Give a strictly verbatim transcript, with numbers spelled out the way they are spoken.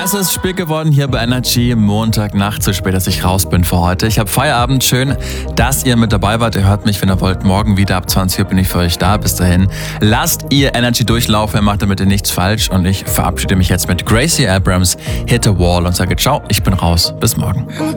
Es ist spät geworden hier bei Energy. Montagnacht, zu spät, dass ich raus bin für heute. Ich habe Feierabend. Schön, dass ihr mit dabei wart. Ihr hört mich, wenn ihr wollt. Morgen wieder ab zwanzig Uhr bin ich für euch da. Bis dahin lasst ihr Energy durchlaufen. Ihr macht damit nichts falsch. Und ich verabschiede mich jetzt mit Gracie Abrams, Hit a Wall und sage ciao. Ich bin raus. Bis morgen.